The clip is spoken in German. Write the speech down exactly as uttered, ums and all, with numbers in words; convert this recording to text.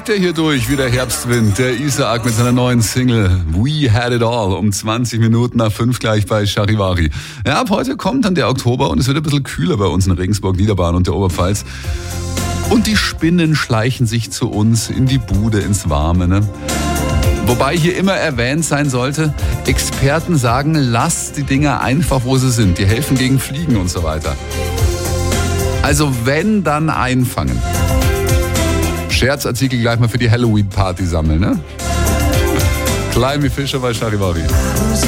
fegt er hier durch wie der Herbstwind. Der Isaak mit seiner neuen Single We Had It All um zwanzig Minuten nach fünf gleich bei Charivari. Ja, ab heute kommt dann der Oktober und es wird ein bisschen kühler bei uns in Regensburg, Niederbayern und der Oberpfalz. Und die Spinnen schleichen sich zu uns in die Bude, ins Warme, ne? Wobei hier immer erwähnt sein sollte, Experten sagen, lasst die Dinger einfach, wo sie sind. Die helfen gegen Fliegen und so weiter. Also wenn, dann einfangen. Scherzartikel gleich mal für die Halloween-Party sammeln, ne? Klein wie Fische bei Charivari.